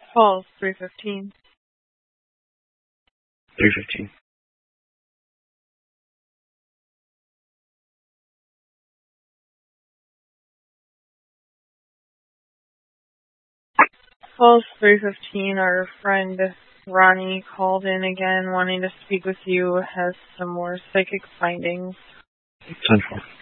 Calls 315. 315. Calls 315. Our friend Ronnie called in again wanting to speak with you, has some more psychic findings. 10-4.